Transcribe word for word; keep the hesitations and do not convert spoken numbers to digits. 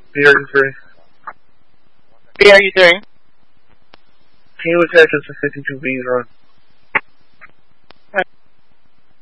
B R U three. B R U three. Can you attach us to fifty-two B's run?